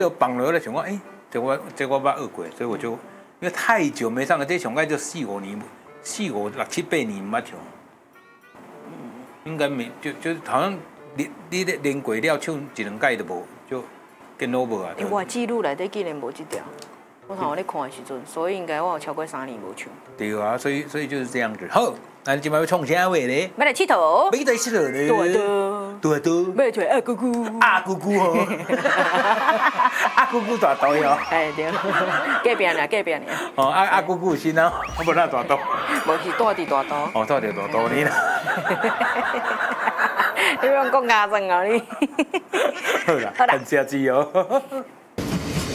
就绑了来想讲，这我捌学过，所以我就因为太久没上了，这上届就4、5年，4、5、6、7、8年唔捌唱。应该没就是好像你练过了唱一两届都无，就跟我无啊。 我记录内底竟然无这条，我头咧看的时阵，所以应该我有超过3年无唱。 对啊，所以就是这样子。好，那你今晚要创啥话咧？ 要来佚佗。 要来佚佗咧。大刀。 要找阿姑姑。 阿姑姑哦。阿姑姑大刀哟。 哎对，隔壁呢，隔壁呢。 哦，阿姑姑先啊，我无那大刀。 无是住伫大刀。 哦，住伫大刀呢啦。 你要讲牙酸哦你。 好啦，很下机哦。